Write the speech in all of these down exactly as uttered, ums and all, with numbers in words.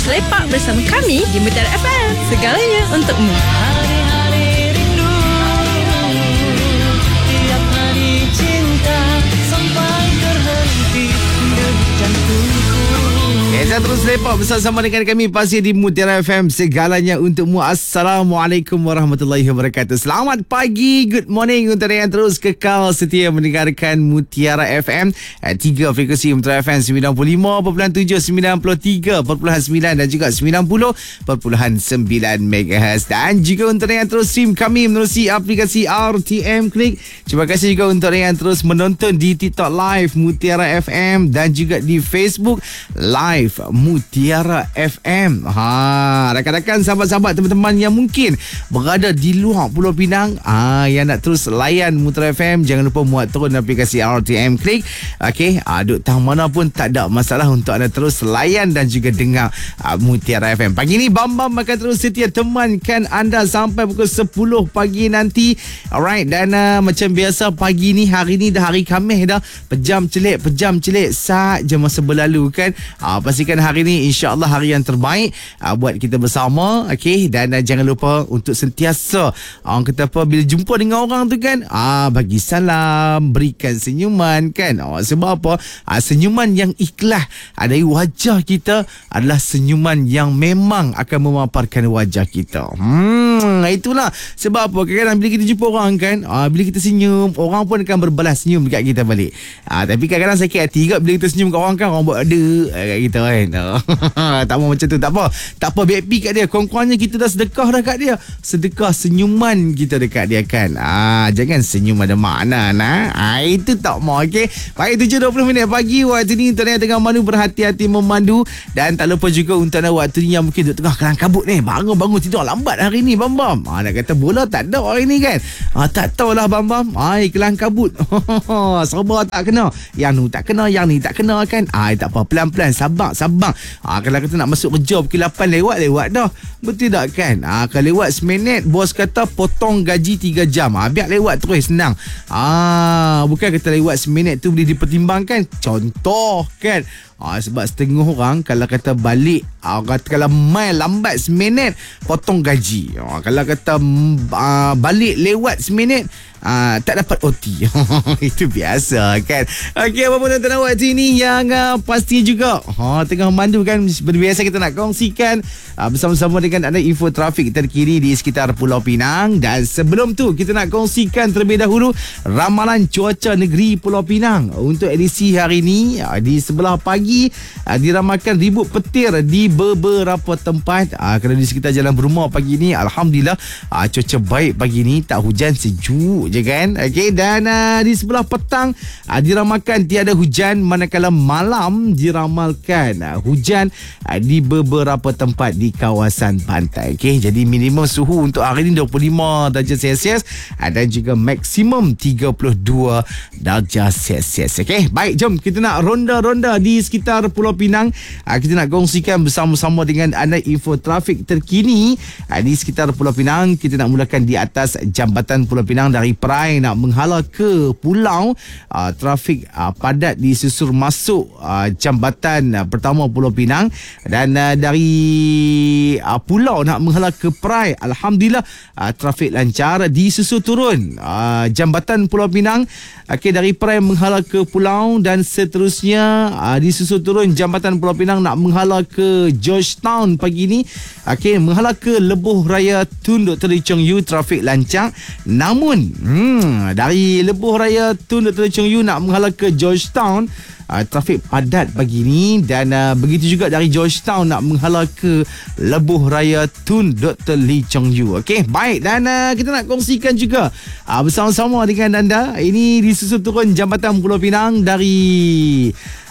terus lepak bersama kami di Mutiara F M. Segalanya untukmu. Hari-hari rindu, tiap hari cinta sampai terhenti degup jantungku. Kita terus lepak bersama dengan kami pasti di Mutiara F M. Segalanya untukmu. Assalamualaikum warahmatullahi wabarakatuh. Selamat pagi, good morning untuk yang terus kekal setia mendengarkan Mutiara F M. Tiga frekuensi Mutiara F M, sembilan puluh lima perpuluhan tujuh, sembilan puluh tiga perpuluhan sembilan dan juga sembilan puluh perpuluhan sembilan megahertz. Dan juga untuk yang terus stream kami menerusi aplikasi R T M Click. Terima kasih juga untuk yang terus menonton di TikTok Live Mutiara F M dan juga di Facebook Live Mutiara F M. Ha, rakan-rakan, sahabat-sahabat, teman-teman yang mungkin berada di luar Pulau Pinang, ah, yang nak terus layan Mutiara F M, jangan lupa muat turun aplikasi R T M Click. Okey, ah, duk tang mana pun tak ada masalah untuk anda terus layan dan juga dengar ah, Mutiara F M. Pagi ni Bam Bam akan terus setia temankan anda sampai pukul sepuluh pagi nanti. Alright, dan uh, macam biasa pagi ni, hari ni dah hari Khamis dah. Pejam celik, pejam celik saja masa berlalu kan. Ah, pastikan hari ni insya-Allah hari yang terbaik uh, buat kita bersama. Okey, dan uh, jangan lupa untuk sentiasa orang uh, kata apa, bila jumpa dengan orang tu kan, ah uh, bagi salam, berikan senyuman kan. Oh, sebab apa? Uh, senyuman yang ikhlas uh, dari wajah kita adalah senyuman yang memang akan memaparkan wajah kita. Hmm, itulah sebab apa, kadang-kadang bila kita jumpa orang kan, uh, bila kita senyum, orang pun akan berbalas senyum dekat kita balik. Uh, tapi kadang-kadang sakit hati juga bila kita senyum kat orang kan, orang buat ada kat kita kan. Tak mau macam tu, tak apa. Tak apa, happy kat dia. Kurang-kurangnya kita dah sedekah dah kat dia. Sedekah senyuman kita dekat dia kan. Ah, jangan senyum ada makna nah. Ah, itu tak mau. Okey. Baik, tujuh dua puluh minit pagi waktu ni untuk yang tengah mandu, berhati-hati memandu. Dan tak lupa juga untuk anda waktu ni yang mungkin duduk tengah kelang kabut ni, bangun-bangun tidur lambat hari ni Bam Bam. Ah, nak kata bola tak ada hari ni kan. Ah, tak tahulah Bam Bam. Ai, kelang kabut. Sabar tak kena. Yang ni tak kena, yang ni tak kena kan. Ai, tak apa, pelan-pelan, sabar, sabar. Ah, kalau kita nak masuk kerja pukul lapan lewat, lewat dah. Betul tak kan? Ah, kalau lewat seminit, bos kata potong gaji tiga jam. Ah, biar lewat terus, senang. Ah, bukan kata lewat seminit tu boleh dipertimbangkan. Contoh kan. Ah, sebab setengah orang kalau kata balik, ah, kata kalau main lambat seminit, potong gaji. Ah, kalau kata ah, balik lewat seminit, ah, tak dapat O T. Itu biasa kan. Okey, apa pun tuan-tuan waktu ini yang uh, pasti juga ha, tengah memandu kan, berbiasa kita nak kongsikan uh, bersama-sama dengan anda info trafik terkini di sekitar Pulau Pinang. Dan sebelum tu kita nak kongsikan terlebih dahulu ramalan cuaca negeri Pulau Pinang untuk edisi hari ini. Uh, di sebelah pagi uh, diramalkan ribut petir di beberapa tempat. Uh, kerana di sekitar Jalan Berumah pagi ni alhamdulillah uh, cuaca baik pagi ni, tak hujan, sejuk je kan. Okey, dan uh, di sebelah petang uh, diramalkan tiada hujan, manakala malam diramalkan uh, hujan uh, di beberapa tempat di kawasan pantai. Okey, jadi minimum suhu untuk hari ini dua puluh lima darjah Celsius uh, dan juga maksimum tiga puluh dua darjah Celsius. Okey, baik, jom kita nak ronda-ronda di sekitar Pulau Pinang. Uh, kita nak kongsikan bersama-sama dengan anda info trafik terkini uh, di sekitar Pulau Pinang. Kita nak mulakan di atas Jambatan Pulau Pinang dari Perai nak menghala ke pulau. Uh, trafik uh, padat disusur masuk uh, jambatan uh, pertama Pulau Pinang. Dan uh, dari uh, pulau nak menghala ke Perai, alhamdulillah uh, trafik lancar. Disusul turun uh, jambatan Pulau Pinang, okay, dari Perai menghala ke pulau. Dan seterusnya uh, disusul turun jambatan Pulau Pinang nak menghala ke Georgetown pagi ni, okay, menghala ke Lebuh Raya Tun Doktor Lee Chong Yu, trafik lancar. Namun hmm, dari Lebuh Raya Tun Doktor Lee Chong Yu nak menghala ke Georgetown, Uh, trafik padat pagi ni. Dan uh, begitu juga dari Georgetown nak menghala ke Lebuh Raya Tun Doktor Lee Chong Yu. Okey, baik, dan uh, kita nak kongsikan juga uh, bersama-sama dengan anda. Ini disusul turun Jambatan Pulau Pinang dari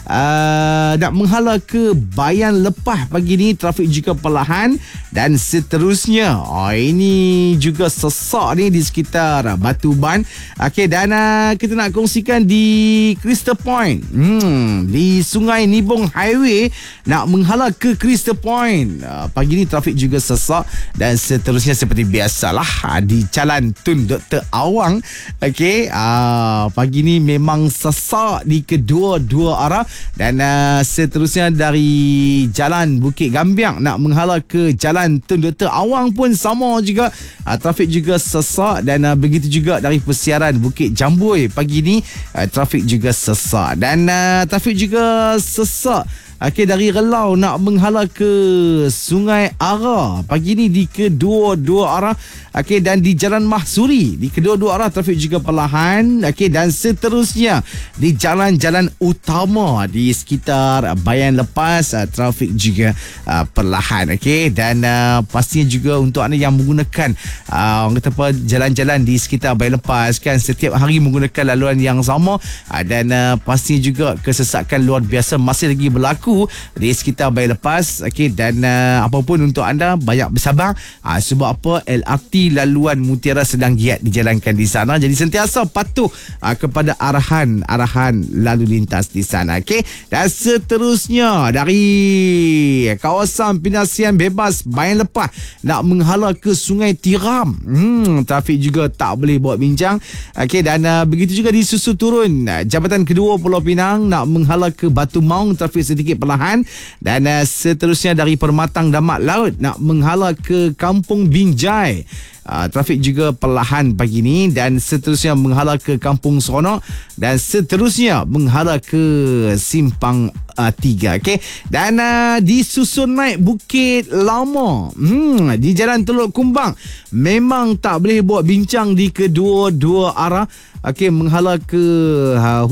Uh, nak menghala ke Bayan Lepah pagi ni, trafik juga perlahan. Dan seterusnya oh, ini juga sesak ni di sekitar Batu Ban. Okey, dan uh, kita nak kongsikan di Crystal Point, hmm, di Sungai Nibong Highway nak menghala ke Crystal Point. uh, pagi ni trafik juga sesak. Dan seterusnya seperti biasalah uh, di Jalan Tun Doktor Awang. Okey, uh, pagi ni memang sesak di kedua-dua arah. Dan uh, seterusnya dari Jalan Bukit Gambiang nak menghala ke Jalan Tun Doktor Awang pun sama juga. Uh, trafik juga sesak. Dan uh, begitu juga dari persiaran Bukit Jambui pagi ni uh, trafik juga sesak. Dan uh, trafik juga sesak Okey, dari Relau nak menghala ke Sungai Ara pagi ni di kedua-dua arah. Okey, dan di Jalan Mahsuri di kedua-dua arah trafik juga perlahan. Okey, dan seterusnya di jalan-jalan utama di sekitar Bayan Lepas uh, trafik juga uh, perlahan. Okey, dan uh, pastinya juga untuk anda yang menggunakan uh, orang kata apa, jalan-jalan di sekitar Bayan Lepas kan, setiap hari menggunakan laluan yang sama uh, dan uh, pastinya juga kesesakan luar biasa masih lagi berlaku di sekitar Bayan Lepas. Okey, dan uh, apapun untuk anda banyak bersabar uh, sebab apa, L R T laluan Mutiara sedang giat dijalankan di sana, jadi sentiasa patuh uh, kepada arahan-arahan lalu lintas di sana. Okey, dan seterusnya dari kawasan Penasian Bebas Bayan Lepas nak menghala ke Sungai Tiram, hmm, trafik juga tak boleh buat bincang. Okey, dan uh, begitu juga di Susu Turun uh, Jabatan Kedua Pulau Pinang nak menghala ke Batu Maung trafik sedikit perlahan. Dan uh, seterusnya dari Permatang Damat Laut nak menghala ke Kampung Binjai, uh, trafik juga perlahan pagi ni. Dan seterusnya menghala ke Kampung Seronok, dan seterusnya menghala ke Simpang uh, tiga. Okey, dan uh, disusun naik Bukit Lama, hmm, di Jalan Teluk Kumbang memang tak boleh buat bincang di kedua-dua arah. Okey, menghala ke uh,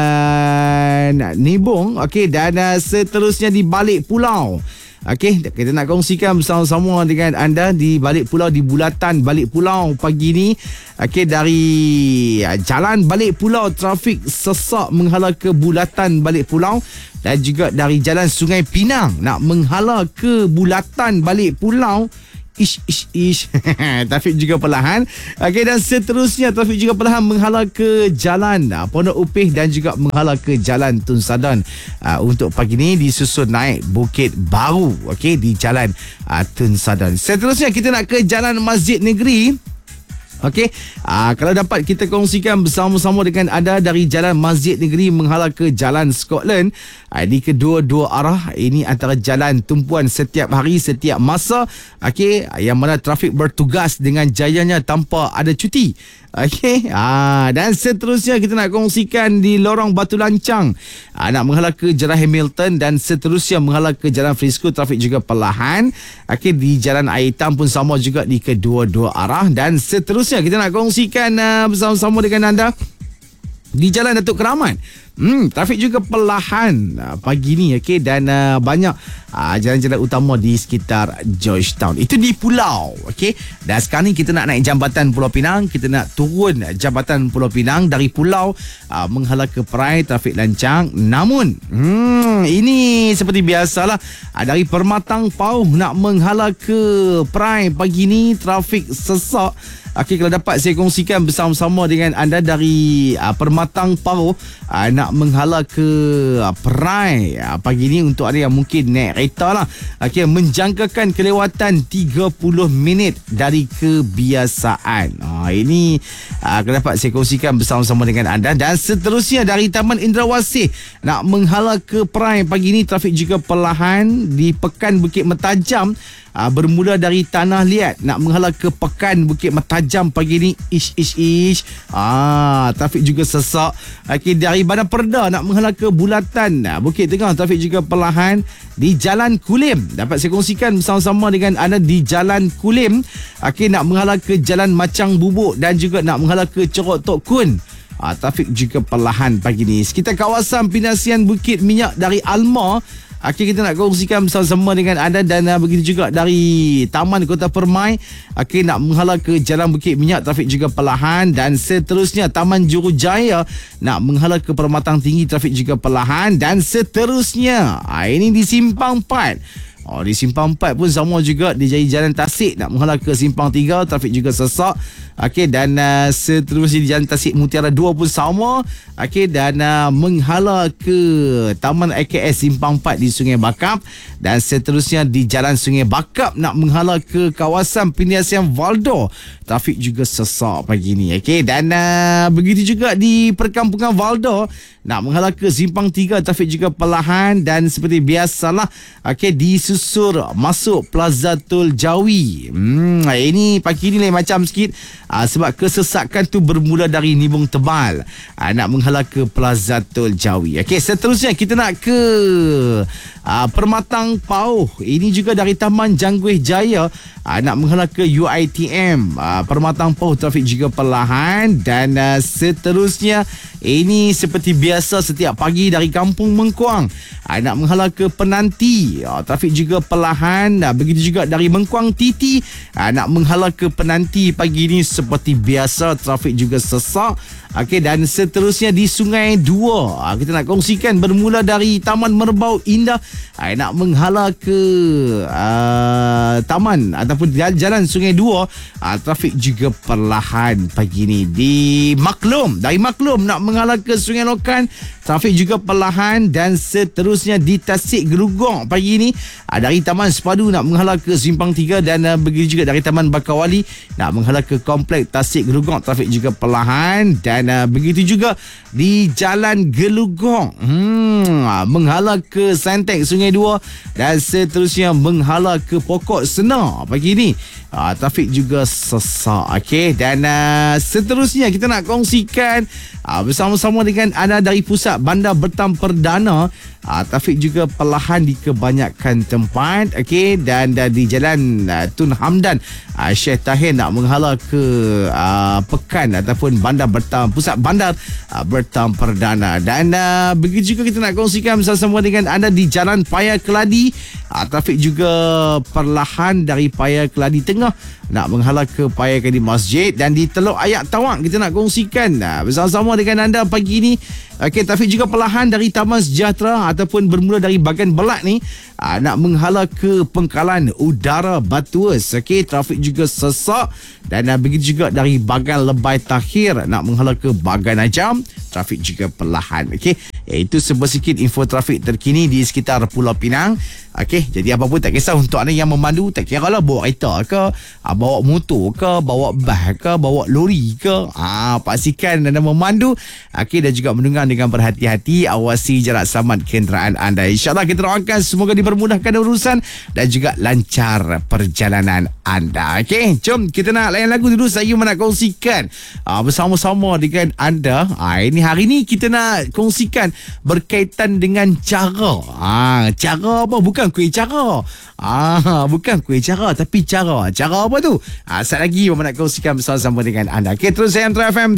hutan Nibong. Okey, dan uh, seterusnya di balik pulau. Okey, kita nak kongsikan bersama-sama dengan anda di balik pulau, di bulatan balik pulau pagi ni. Okey, dari uh, jalan balik pulau trafik sesak menghala ke bulatan balik pulau, dan juga dari Jalan Sungai Pinang nak menghala ke bulatan balik pulau. Ish, ish, ish. Trafik juga perlahan. Okey, dan seterusnya trafik juga perlahan menghala ke Jalan uh, Pondok Upih dan juga menghala ke Jalan Tun Sadon. Uh, untuk pagi ni disusun naik Bukit Baru. Okey, di Jalan uh, Tun Sadon. Seterusnya kita nak ke Jalan Masjid Negeri. Okey, aa, kalau dapat kita kongsikan bersama-sama dengan anda dari Jalan Masjid Negeri menghala ke Jalan Scotland, aa, di kedua-dua arah. Ini antara jalan tumpuan setiap hari, setiap masa. Okey, yang mana trafik bertugas dengan jayanya tanpa ada cuti. Okey, ah, dan seterusnya kita nak kongsikan di Lorong Batu Lancang, ah, nak menghala ke Jalan Hamilton, dan seterusnya menghala ke Jalan Frisco trafik juga perlahan. Okey, di Jalan Air Hitam pun sama juga di kedua-dua arah. Dan seterusnya kita nak kongsikan uh, bersama-sama dengan anda di Jalan Datuk Keramat. Hmm, trafik juga perlahan uh, pagi ni. Okey, dan uh, banyak uh, jalan-jalan utama di sekitar Georgetown. Itu di pulau. Okey, dan sekarang ni kita nak naik jambatan Pulau Pinang. Kita nak turun jambatan Pulau Pinang dari pulau uh, menghala ke Perai, trafik lancang. Namun hmm, ini seperti biasalah, uh, dari Permatang Pauh nak menghala ke Perai pagi ni trafik sesak. Okey, kalau dapat saya kongsikan bersama-sama dengan anda dari uh, Permatang Pauh uh, nak menghala ke uh, Perai uh, pagi ni untuk anda yang mungkin naik kereta lah. Okey, menjangkakan kelewatan tiga puluh minit dari kebiasaan. Uh, ini uh, kalau dapat saya kongsikan bersama-sama dengan anda. Dan seterusnya dari Taman Indrawasih nak menghala ke Perai pagi ni trafik juga perlahan. Di Pekan Bukit Mertajam, Uh, bermula dari Tanah Liat nak menghala ke Pekan Bukit Mertajam pagi ni, ish ish ish. Ah, trafik juga sesak. Okey, dari Bandar Perda nak menghala ke Bulatan uh, Bukit Tengah trafik juga perlahan. Di Jalan Kulim dapat saya kongsikan bersama-sama dengan anda di Jalan Kulim. Okey, nak menghala ke Jalan Macang Bubuk dan juga nak menghala ke Cerok Tok Kun. Ah, trafik juga perlahan pagi ni. Sekitar kawasan Penasian Bukit Minyak dari Alma. Okey, kita nak kongsikan bersama-sama dengan anda. Dan uh, begitu juga dari Taman Kota Permai. Okey, nak menghala ke Jalan Bukit Minyak trafik juga perlahan. Dan seterusnya Taman Jurujaya nak menghala ke Permatang Tinggi trafik juga perlahan. Dan seterusnya uh, ini di Simpang empat Oh, di simpang empat pun sama juga, dia jadi jalan Tasik nak menghala ke simpang tiga, trafik juga sesak. Okey, dan uh, seterusnya di jalan Tasik Mutiara dua pun sama. Okey, dan uh, menghala ke Taman A K S simpang empat di Sungai Bakap, dan seterusnya di jalan Sungai Bakap nak menghala ke kawasan Pendidikan Valdo, trafik juga sesak pagi ni. Okey, dan uh, begitu juga di perkampungan Valdo nak menghala ke simpang tiga, trafik juga perlahan, dan seperti biasalah okey disusur masuk Plaza Tol Jawi. Hmm, ini pagi ni lain macam sikit uh, sebab kesesakan tu bermula dari Nibong Tebal uh, nak menghala ke Plaza Tol Jawi. Okey, seterusnya kita nak ke uh, Permatang Pauh. Ini juga dari Taman Jangguih Jaya uh, nak menghala ke U I T M. Uh, Permatang Pauh trafik juga perlahan, dan uh, seterusnya ini seperti biasa setiap pagi dari Kampung Mengkuang uh, nak menghala ke Penanti. Uh, trafik juga perlahan. Uh, begitu juga dari Mengkuang Titi uh, nak menghala ke Penanti pagi ini seperti biasa, trafik juga sesak. Okey, dan seterusnya di Sungai Dua uh, kita nak kongsikan bermula dari Taman Merbau Indah uh, nak menghala ke uh, taman ataupun jalan Sungai Dua, uh, trafik juga perlahan pagi ni. Di Maklum, dari Maklum nak menghala ke Sungai Lokan, trafik juga perlahan, dan seterusnya di Tasik Gerugong pagi ni uh, dari Taman Sepadu nak menghala ke Simpang tiga, dan uh, begitu juga dari Taman Bakawali nak menghala ke Komplek Tasik Gerugong, trafik juga perlahan, dan uh, begitu juga di Jalan Gelugong hmm, uh, menghala ke Santek Sungai Dua, dan seterusnya menghala ke Pokok Senar pagi ni. Uh, trafik juga sesak. Okey, dan uh, seterusnya kita nak kongsikan uh, bersama-sama dengan anda dari pusat Bandar Bertam Perdana. Uh, trafik juga perlahan di kebanyakan tempat. Okey, dan uh, di Jalan uh, Tun Hamdan uh, Syekh Tahir nak menghala ke uh, Pekan ataupun Bandar Bertam, pusat Bandar uh, Bertam Perdana. Dan uh, begitu juga kita nak kongsikan bersama-sama dengan anda di Jalan Paya Keladi. Uh, trafik juga perlahan dari Paya Keladi Tengah nak menghala ke Paya Keladi Masjid, dan di Teluk Ayak Tawang kita nak kongsikan uh, bersama-sama dengan anda pagi ini. Okey, trafik juga perlahan dari Taman Sejahtera ataupun bermula dari Bagan Belak ni uh, nak menghala ke Pengkalan Udara Batuas. Okey, trafik juga sesak, dan uh, begitu juga dari Bagan Lebay Tahir nak menghala ke Bagan Ajam, trafik juga perlahan. Okey, itu sebersikit info trafik terkini di sekitar Pulau Pinang. Okey, jadi apa pun tak kisah untuk anda yang memandu, tak kira lah bawa kereta ke, uh, bawa motor ke, bawa bas ke, bawa lori ke, ah, pastikan anda memandu. Okey, dan juga mendengar dengan berhati-hati, awasi jarak selamat kenderaan anda. InsyaAllah kita doakan semoga dipermudahkan urusan dan juga lancar perjalanan anda. Okey, jom kita nak layan lagu dulu. Saya nak kongsikan uh, bersama-sama dengan anda. Uh, ini hari ni kita nak kongsikan berkaitan dengan cara. Uh, cara apa? Bukan kuih cara. Ah, bukan kuih cara, tapi cara. Cara apa tu? Ah, sekejap lagi Mama nak kongsikan bersama-sama dengan anda. Okey, terus saya Antara F M